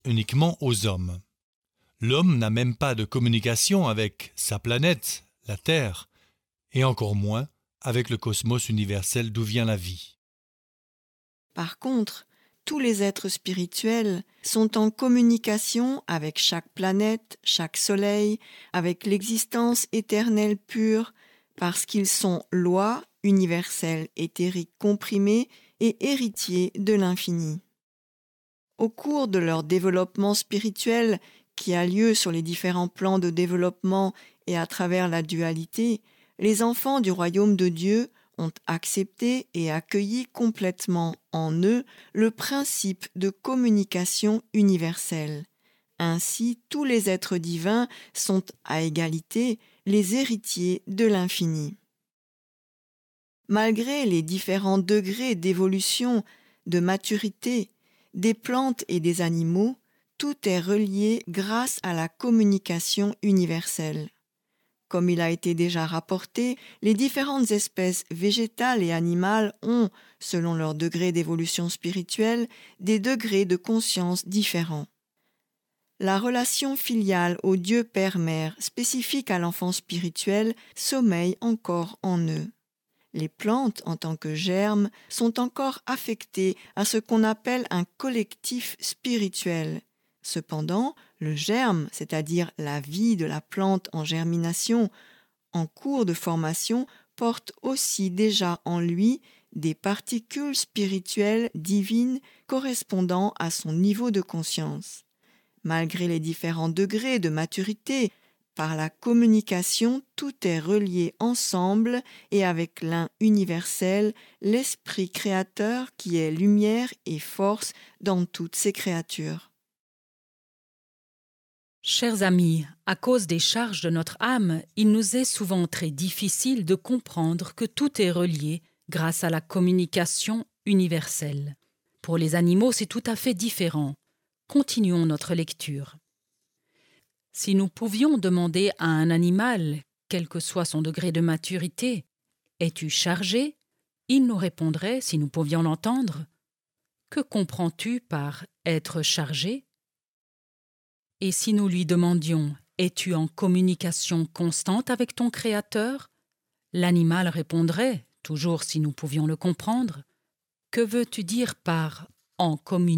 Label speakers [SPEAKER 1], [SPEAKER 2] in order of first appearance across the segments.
[SPEAKER 1] uniquement aux hommes. L'homme n'a même pas de communication avec sa planète, la Terre, et encore moins avec le cosmos universel d'où vient la vie.
[SPEAKER 2] Par contre, tous les êtres spirituels sont en communication avec chaque planète, chaque soleil, avec l'existence éternelle pure, parce qu'ils sont lois universelles éthériques comprimées et héritiers de l'infini. Au cours de leur développement spirituel, qui a lieu sur les différents plans de développement et à travers la dualité, les enfants du royaume de Dieu ont accepté et accueilli complètement en eux le principe de communication universelle. Ainsi, tous les êtres divins sont à égalité les héritiers de l'infini. Malgré les différents degrés d'évolution, de maturité, des plantes et des animaux, tout est relié grâce à la communication universelle. Comme il a été déjà rapporté, les différentes espèces végétales et animales ont, selon leur degré d'évolution spirituelle, des degrés de conscience différents. La relation filiale au Dieu Père-Mère, spécifique à l'enfant spirituel, sommeille encore en eux. Les plantes, en tant que germes, sont encore affectées à ce qu'on appelle un collectif spirituel. Cependant, le germe, c'est-à-dire la vie de la plante en germination, en cours de formation, porte aussi déjà en lui des particules spirituelles divines correspondant à son niveau de conscience. Malgré les différents degrés de maturité, par la communication, tout est relié ensemble et avec l'un universel, l'esprit créateur qui est lumière et force dans toutes ses créatures.
[SPEAKER 3] Chers amis, à cause des charges de notre âme, il nous est souvent très difficile de comprendre que tout est relié grâce à la communication universelle. Pour les animaux, c'est tout à fait différent. Continuons notre lecture. Si nous pouvions demander à un animal, quel que soit son degré de maturité, « Es-tu chargé ?» il nous répondrait, si nous pouvions l'entendre, « Que comprends-tu par être chargé ?» Et si nous lui demandions « Es-tu en communication constante avec ton Créateur ?» l'animal répondrait, toujours si nous pouvions le comprendre, « Que veux-tu dire par « en communication » ?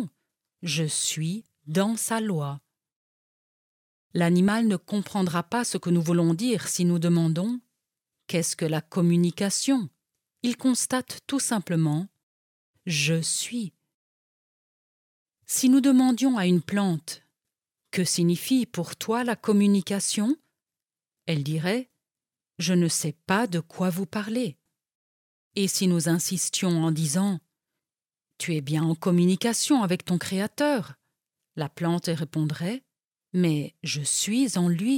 [SPEAKER 3] Je suis dans sa loi. » L'animal ne comprendra pas ce que nous voulons dire si nous demandons « Qu'est-ce que la communication ?» Il constate tout simplement « Je suis ». Si nous demandions à une plante « Que signifie pour toi la communication ?» elle dirait « Je ne sais pas de quoi vous parlez. » Et si nous insistions en disant « Tu es bien en communication avec ton Créateur ?» la plante répondrait « Mais je suis en lui. »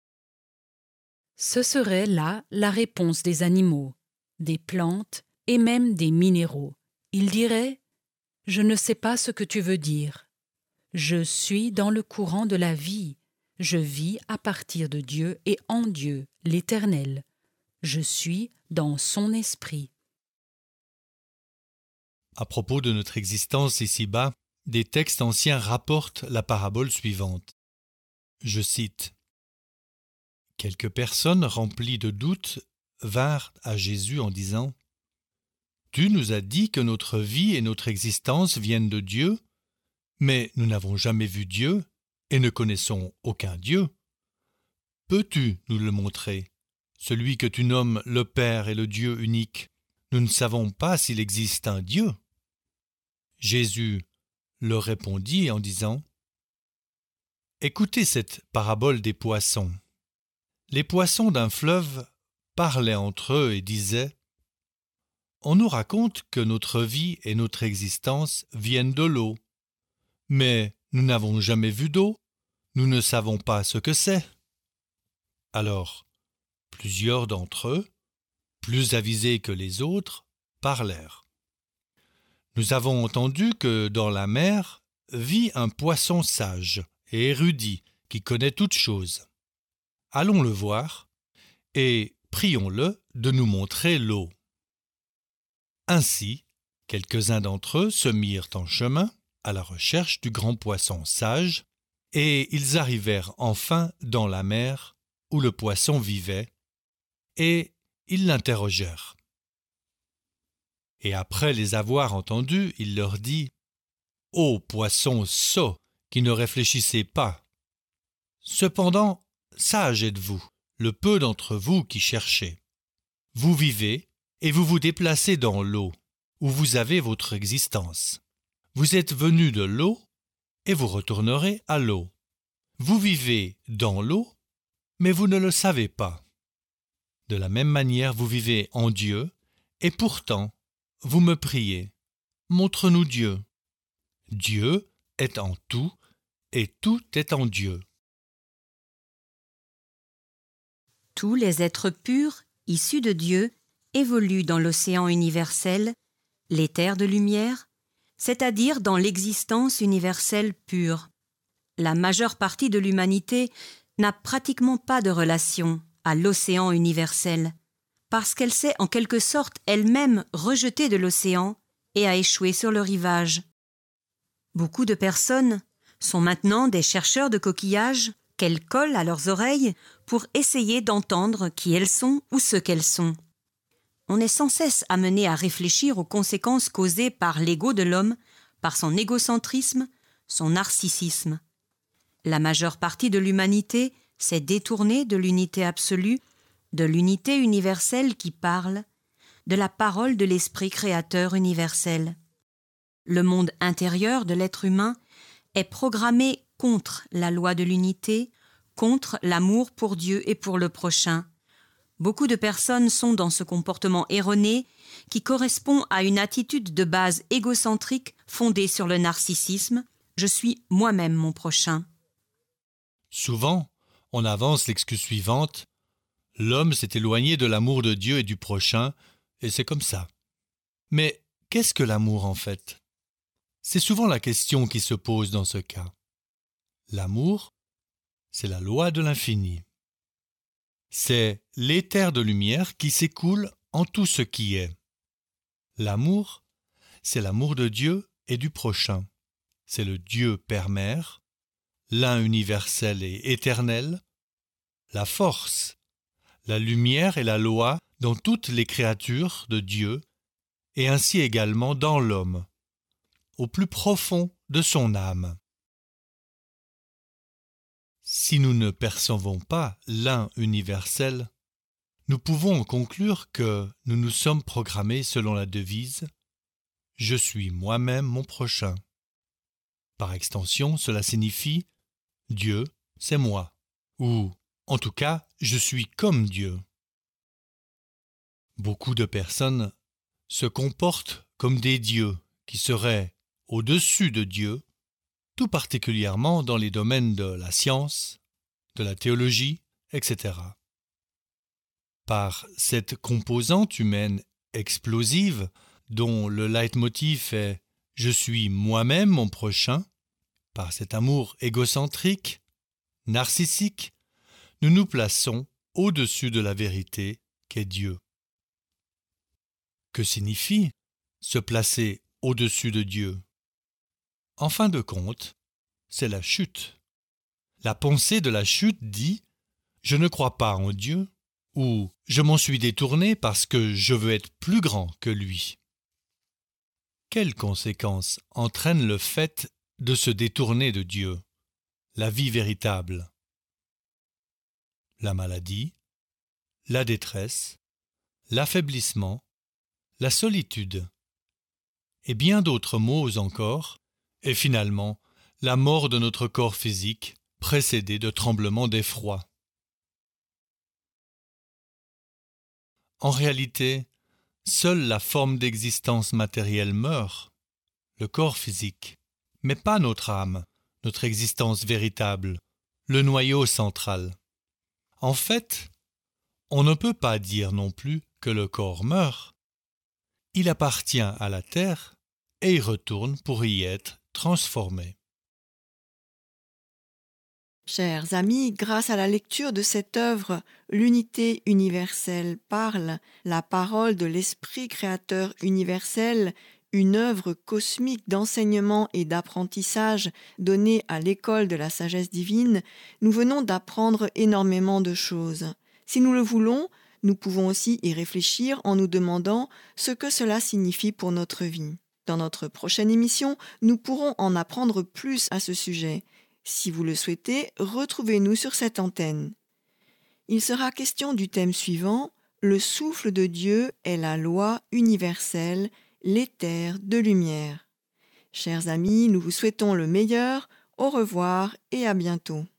[SPEAKER 3] Ce serait là la réponse des animaux, des plantes et même des minéraux. Ils diraient « Je ne sais pas ce que tu veux dire. Je suis dans le courant de la vie. Je vis à partir de Dieu et en Dieu, l'Éternel. Je suis dans son esprit. »
[SPEAKER 1] À propos de notre existence ici-bas, des textes anciens rapportent la parabole suivante. Je cite. « Quelques personnes remplies de doutes vinrent à Jésus en disant « Tu nous as dit que notre vie et notre existence viennent de Dieu, mais nous n'avons jamais vu Dieu et ne connaissons aucun Dieu. Peux-tu nous le montrer, celui que tu nommes le Père et le Dieu unique? Nous ne savons pas s'il existe un Dieu. » Jésus leur répondit en disant « Écoutez cette parabole des poissons. Les poissons d'un fleuve parlaient entre eux et disaient « On nous raconte que notre vie et notre existence viennent de l'eau. Mais nous n'avons jamais vu d'eau, nous ne savons pas ce que c'est. » Alors, plusieurs d'entre eux, plus avisés que les autres, parlèrent. « Nous avons entendu que dans la mer vit un poisson sage et érudit qui connaît toutes choses. Allons le voir et prions-le de nous montrer l'eau. » Ainsi, quelques-uns d'entre eux se mirent en chemin à la recherche du grand poisson sage, et ils arrivèrent enfin dans la mer où le poisson vivait, et ils l'interrogèrent. Et après les avoir entendus, il leur dit « Ô poissons sots, qui ne réfléchissez pas! Cependant, sages êtes-vous, le peu d'entre vous qui cherchez. Vous vivez et vous vous déplacez dans l'eau, où vous avez votre existence. Vous êtes venus de l'eau et vous retournerez à l'eau. Vous vivez dans l'eau, mais vous ne le savez pas. De la même manière, vous vivez en Dieu, et pourtant, vous me priez. Montre-nous Dieu. Dieu est en tout, et tout est en Dieu. »
[SPEAKER 4] Tous les êtres purs, issus de Dieu, évoluent dans l'océan universel, les terres de lumière, c'est-à-dire dans l'existence universelle pure. La majeure partie de l'humanité n'a pratiquement pas de relation à l'océan universel, parce qu'elle s'est en quelque sorte elle-même rejetée de l'océan et a échoué sur le rivage. Beaucoup de personnes sont maintenant des chercheurs de coquillages qu'elles collent à leurs oreilles pour essayer d'entendre qui elles sont ou ce qu'elles sont. On est sans cesse amené à réfléchir aux conséquences causées par l'ego de l'homme, par son égocentrisme, son narcissisme. La majeure partie de l'humanité s'est détournée de l'unité absolue, de l'unité universelle qui parle, de la parole de l'esprit créateur universel. Le monde intérieur de l'être humain est programmé contre la loi de l'unité, contre l'amour pour Dieu et pour le prochain. Beaucoup de personnes sont dans ce comportement erroné qui correspond à une attitude de base égocentrique fondée sur le narcissisme « je suis moi-même mon prochain ».
[SPEAKER 1] Souvent, on avance l'excuse suivante « L'homme s'est éloigné de l'amour de Dieu et du prochain, et c'est comme ça. » Mais qu'est-ce que l'amour en fait ? C'est souvent la question qui se pose dans ce cas. L'amour, c'est la loi de l'infini. C'est l'éther de lumière qui s'écoule en tout ce qui est. L'amour, c'est l'amour de Dieu et du prochain. C'est le Dieu Père-Mère, l'un universel et éternel, la force, la lumière et la loi dans toutes les créatures de Dieu et ainsi également dans l'homme, au plus profond de son âme. Si nous ne percevons pas l'un universel, nous pouvons en conclure que nous nous sommes programmés selon la devise « Je suis moi-même mon prochain ». Par extension, cela signifie « Dieu, c'est moi » ou en tout cas, je suis comme Dieu. Beaucoup de personnes se comportent comme des dieux qui seraient au-dessus de Dieu, tout particulièrement dans les domaines de la science, de la théologie, etc. Par cette composante humaine explosive dont le leitmotiv est « je suis moi-même mon prochain », par cet amour égocentrique, narcissique, nous nous plaçons au-dessus de la vérité qu'est Dieu. Que signifie se placer au-dessus de Dieu ? En fin de compte, c'est la chute. La pensée de la chute dit « je ne crois pas en Dieu » ou « je m'en suis détourné parce que je veux être plus grand que lui ». Quelles conséquences entraîne le fait de se détourner de Dieu, la vie véritable ? La maladie, la détresse, l'affaiblissement, la solitude, et bien d'autres maux encore, et finalement la mort de notre corps physique, précédée de tremblements d'effroi. En réalité, seule la forme d'existence matérielle meurt, le corps physique, mais pas notre âme, notre existence véritable, le noyau central. En fait, on ne peut pas dire non plus que le corps meurt. Il appartient à la terre et y retourne pour y être transformé.
[SPEAKER 2] Chers amis, grâce à la lecture de cette œuvre, l'unité universelle parle, la parole de l'Esprit créateur universel une œuvre cosmique d'enseignement et d'apprentissage donnée à l'école de la sagesse divine, nous venons d'apprendre énormément de choses. Si nous le voulons, nous pouvons aussi y réfléchir en nous demandant ce que cela signifie pour notre vie. Dans notre prochaine émission, nous pourrons en apprendre plus à ce sujet. Si vous le souhaitez, retrouvez-nous sur cette antenne. Il sera question du thème suivant, le souffle de Dieu est la loi universelle, l'éther de lumière. Chers amis, nous vous souhaitons le meilleur, au revoir et à bientôt.